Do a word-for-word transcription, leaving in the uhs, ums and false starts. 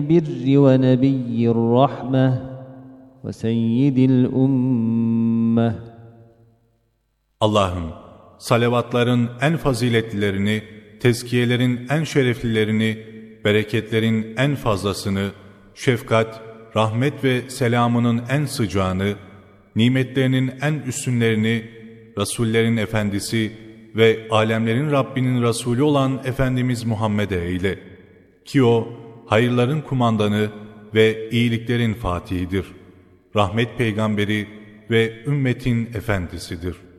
البر ونبي الرحمة وسيد الأمة. Allah'ım, salavatların en faziletlilerini, tezkiyelerin en şereflilerini, bereketlerin en fazlasını, şefkat, rahmet ve selamının en sıcağını, nimetlerinin en üstünlerini, Resullerin Efendisi ve alemlerin Rabbinin Resulü olan Efendimiz Muhammed'e eyle. Ki o, hayırların kumandanı ve iyiliklerin fatihidir. Rahmet peygamberi ve ümmetin efendisidir.